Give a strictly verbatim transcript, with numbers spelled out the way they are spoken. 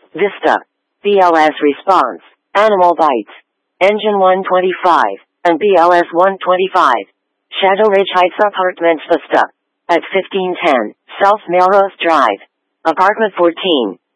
Vista. B L S response. Animal bites. Engine one twenty-five. And B L S one twenty-five. Shadow Ridge Heights Apartments Vista. At fifteen ten, South Melrose Drive. Apartment fourteen.